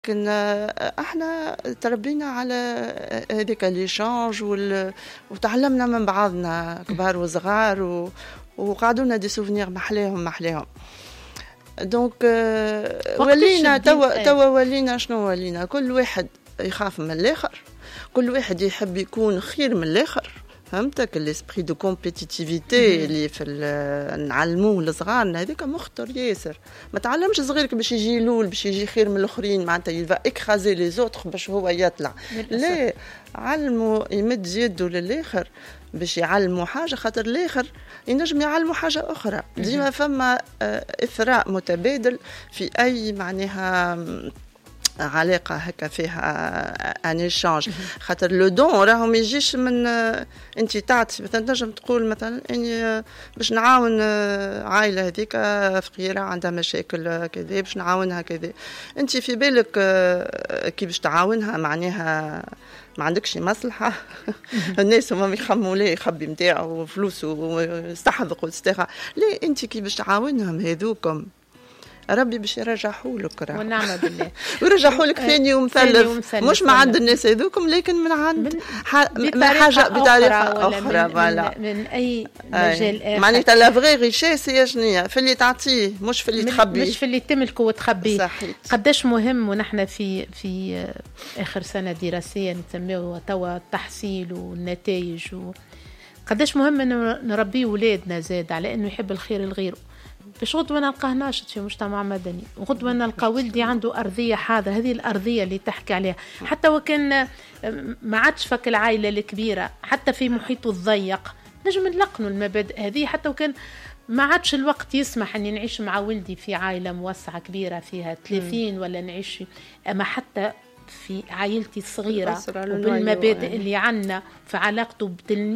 لكن احنا تربينا على هذيك ليشانج وتعلمنا من بعضنا كبار وصغار وقعدونا دي سوفنير محلاهم. دونك ولينا توا ولينا شنو ولينا كل واحد يخاف من الاخر، كل واحد يحب يكون خير من الاخر. فهمتك الاسبري دو كومبيتيتيفيتي اللي في نعلموه للصغار هذيك مخطر ياسر. ما تعلمش صغيرك باش يجي لول باش يجي خير من الاخرين معناتها يلفا اكرازي لي زوتر باش هو يطلع. لا، علموا يمد يده للاخر باش يعلموا حاجه، خاطر الاخر ينجم يعلموا حاجه اخرى. ديما فما اثراء متبادل في اي معناها علاقه هكا فيها ان ايشانج. خاطر لو دون راهو ما يجيش من انت تعطي مثلا تنجم تقول مثلا اني باش نعاون عائله هذيك فقيره عندها مشاكل كذا باش نعاونها كذا، انت في بالك كي باش تعاونها معناها ما عندكش مصلحه. الناس هما يخموا ليه يخبي نتاعو وفلوسه ويستحذق ويستغى. ليه انت كي باش تعاونهم هذوكم ربي باش يرجعوا لك ونعم بالله ويرجعوا لك ثاني ومثلث، مش من عند الناس هذوكم لكن من عند حاجه بطريقه اخرى من اي مجال اخر. معناتها لا فغي ريشيس هي شنو؟ في اللي تعطيه مش في اللي تخبيه، مش في اللي تملكه وتخبيه. قداش مهم ونحن في اخر سنه دراسيه نسميه توا التحصيل والنتائج قداش مهم انه نربي ولادنا زاد على انه يحب الخير لغيره، باش غدوة نلقاه ناشط في مجتمع مدني، وغدوة نلقى ولدي عنده أرضية حاضرة. هذه الأرضية اللي تحكي عليها حتى وكان ما عادش فك العائلة الكبيرة، حتى في محيطه الضيق نجم نلقنوا المبادئ هذه. حتى وكان ما عادش الوقت يسمح أني نعيش مع ولدي في عائلة موسعة كبيرة فيها 30 ولا نعيش، أما حتى في عائلتي الصغيرة وبالمبادئ اللي عنا في علاقته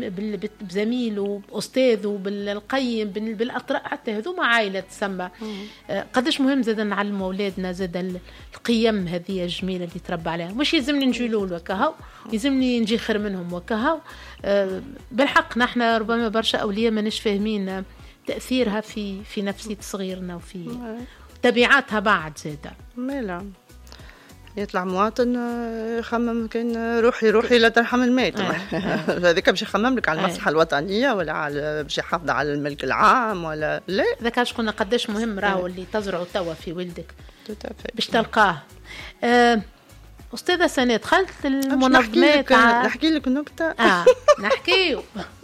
بزميله بأستاذه بالقيم بالأطراء، حتى هذوما عائلة تسمى. قداش مهم زاد نعلم أولادنا زاد القيم هذه الجميلة اللي تربى عليها. مش يلزمني نجي لول وكهو، يلزمني نجي خير منهم وكهو. بالحق نحن ربما برشا أولياء ما نش فاهمين تأثيرها في نفسية صغيرنا وفي تبعاتها بعد زادة. مالا يطلع مواطن يخمم كان روحي لا ترحم الميت. هذاك باش يخمم لك على المصلحه الوطنيه ولا على باش يحافظ على الملك العام ولا لا. ذاك علاش قلنا قداش مهم راهو اللي تزرعه توا في ولدك باش تلقاه. أستاذة سناء دخلت المنظمات. نحكي لك نكتة. نحكيو.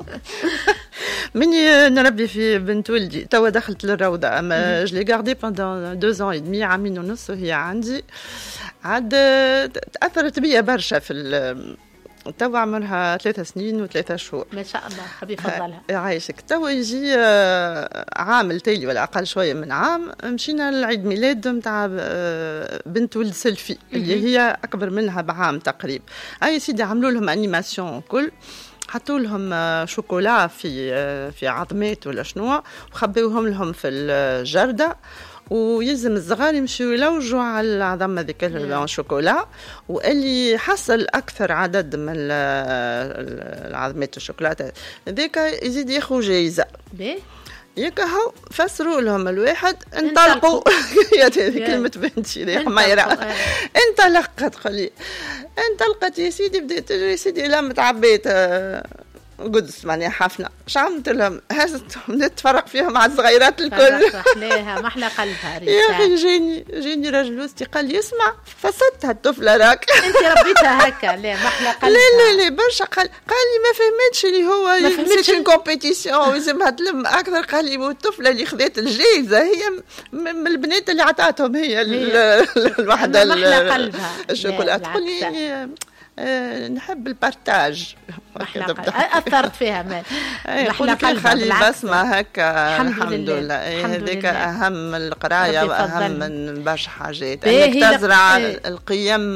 مني نربي في بنت ولدي توا دخلت للروضة، أما جلي غاردي بندون 2 ans et demi عامين ونص وهي عندي. عاد تأثرت بيا برشا في توا عمرها 3 سنين و3 شهور ما شاء الله. حبي فضلها يعيشك. توا يجي عام التالي ولا أقل شوية من عام مشينا لعيد ميلاد متاع بنت ولد سلفي اللي هي أكبر منها بعام تقريبا. أي سيدي عملوا لهم أنيماسيون كل، حطوا لهم شوكولا في عظمات ولا شنو وخبيوهم لهم في الجردة، ويلزم الصغار يمشيوا يلوجوا على العظم هذيك الشوكولا، واللي حصل اكثر عدد من العظمات الشوكولاته هذيك يزيد ياخذ جائزه. يكهو فسروا لهم الواحد انطلقوا. هي كلمه بنتي حميره انطلقت قولي انطلقت يا سيدي بديت تجري يا سيدي لا متعبيت قدس معناها حفنة. شو عملت لهم؟ هزتهم نتفرق فيها مع الصغيرات الكل. محلاها محلى قلبها. يا أخي جيني راجل وسطي قال لي اسمع فسدتها الطفلة راك. أنت ربيتها هكا. لا محلى قلبها. لا برشا. قال لي ما فهمتش اللي هو سيت كومبيتيسيون ويلزمها تلم أكثر. قال لي والطفلة اللي خذت الجائزة هي من البنات اللي عطاتهم هي الوحدة محلى قلبها الشوكولاتة. تقول لي نحب البارتاج. أثرت فيها مال محلى قلبها. خلي بسمة هكا الحمد لله. هذيك أهم القراية وأهم من برشا حاجات أنك تزرع القيم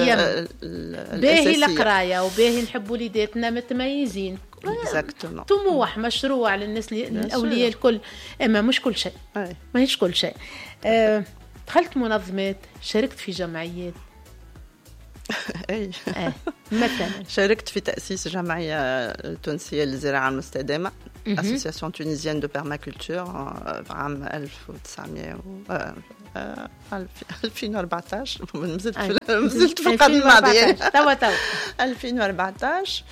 باهي القراية وباهي نحب وليداتنا متميزين. طموح مشروع للناس الأولياء الكل، أما مش كل شيء. ما هيش كل شيء. دخلت منظمات، شاركت في جمعيات. مثلا شاركت في تأسيس جمعية التونسية للزراعة المستدامة Association tunisienne de permaculture في عام 2014 نزلت في القرن الماضي توا 2014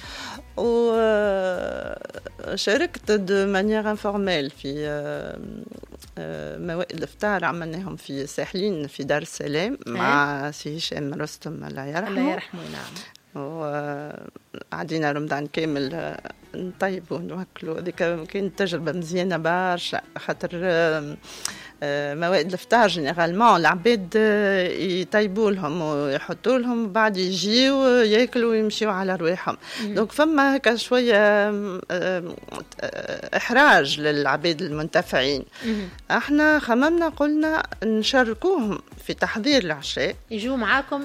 وشاركت دو مانيير انفورميل في موائد الافطار عملناهم في ساحلين في دار السلام مع سي هشام رستم الله يرحمه. الله يرحمه. نعم. وعدينا رمضان كامل نطيبوا ونوكلوا. هذيك كانت تجربة مزيانة برشا خاطر موائد الافطار جينيرالمون العباد يطيبوا لهم ويحطوا لهم وبعد يجيو ياكلوا ويمشيوا على رواحهم. دونك فما هكا شويه احراج للعباد المنتفعين. احنا خممنا قلنا نشاركوهم في تحضير العشاء، يجوا معاكم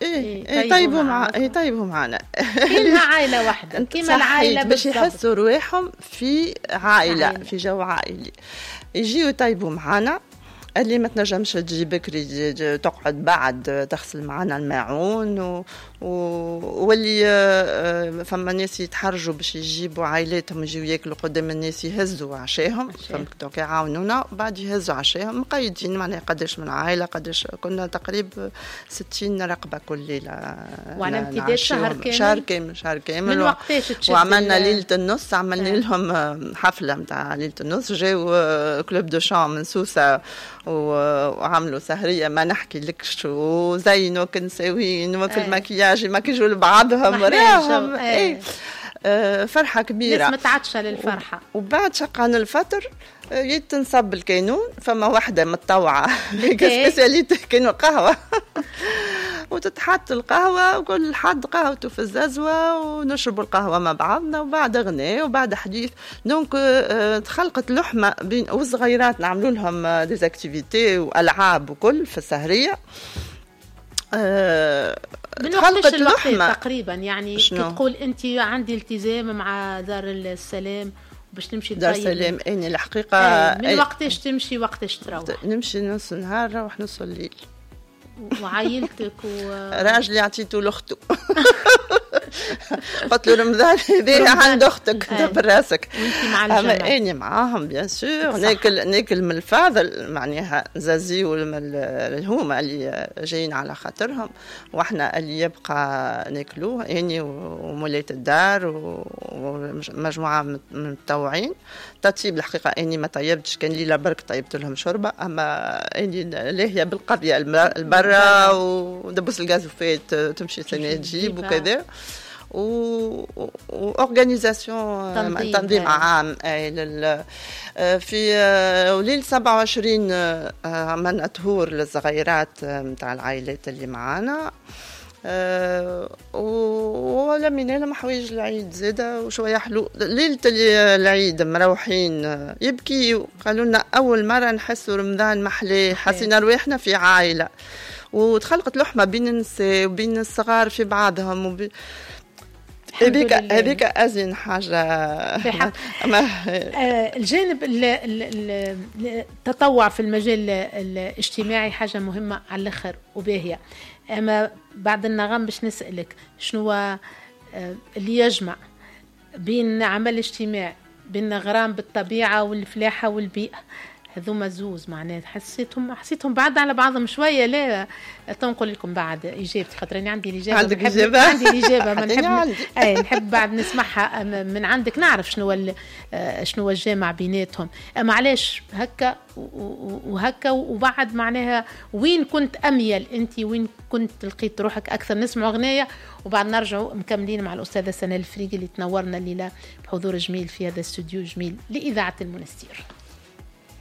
يطيبوا معنا كلها عائله واحده كيما العائله باش يحسوا رواحهم في عائله في جو عائلي. يجيو يطيبوا معنا. اللي ما تنجمش تجي بكري تقعد بعد تغسل معنا الماعون واللي فما ناس يتحرجوا باش يجيبوا عائلاتهم يجيو ياكلوا قدام الناس يهزوا عشاهم. دونك يعاونونا بعد يهزوا عشاهم مقيدين معناها قداش من عائله قداش. كنا تقريبا 60 رقبه كل ليله وعلى امتداد شهر كامل من وقتاش وعملنا ليله النص. عملنا لهم حفله نتاع ليله النص. جاو كلوب دو شام من سوسه وعملوا سهريه ما نحكي لكش وزينوا كنساوين وفي المكياج يمكيجوا لبعضهم وراهم فرحه كبيره. ناس متعطشه للفرحه. وبعد شقان الفطر يتنصب الكانون. فما واحده متطوعه سبيسياليتي كانوا قهوه وتتحط القهوة وكل حد قهوته في الززوة ونشربوا القهوة مع بعضنا وبعد غناء وبعد حديث. دونك تخلقت لحمة بين وصغيرات نعملوا لهم ديزاكتيفيتي وألعاب وكل في السهرية. تخلقت لحمة تقريبا يعني تقول أنت عندي التزام مع دار السلام باش تمشي دار السلام. أني الحقيقة من وقتاش تمشي وقتاش تروح؟ نمشي نص النهار نروح نص الليل. وعائلتك راجلي عطيته لاخته قلت له رمضان هذا عند اختك دبر راسك. وانت مع الجماعه؟ اني معاهم بيان سور. ناكل من الفاضل معناها نزازيو هما اللي جايين على خاطرهم واحنا اللي يبقى ناكلوه اني ومولية الدار ومجموعه من المتطوعين. تطيب الحقيقه اني ما طيبتش كان ليله برك طيبت لهم شوربه. اما اني لاهيه بالقضيه البرا ودبوس الغازوفات تمشي سنه تجيب وكذا واورغانيزاسيون تنظيم عام في وليل 27 عملنا طهور للصغيرات نتاع العائلات اللي معانا. ولمينا لهم حوايج العيد زاده وشويه حلو. ليله العيد مروحين يبكي قالوا لنا اول مره نحسوا رمضان محلاه حسينا رواحنا في عائله. وتخلقت لحمه بين النساء وبين الصغار في بعضهم هذيك أزين حاجة في حق. الجانب التطوع في المجال الاجتماعي حاجة مهمة على الآخر وباهية. أما بعد النغم باش نسألك شنو اللي يجمع بين عمل اجتماعي بين غرام بالطبيعة والفلاحة والبيئة؟ هذوما زوز معناه حسيتهم بعد على بعضهم شويه. لا تنقل لكم بعد اجابتي خاطر انا عندي الاجابه. عندك اجابه؟ عندي الاجابه ما نحب نحب بعد نسمعها من عندك نعرف شنو الجامع بيناتهم. اما علاش هكا وهكا وبعد معناها وين كنت اميل انت وين كنت لقيت روحك اكثر؟ نسمع اغنيه وبعد نرجعوا مكملين مع الاستاذه سناء الفريقي اللي تنورنا الليله بحضور جميل في هذا الاستوديو جميل لاذاعه المنستير.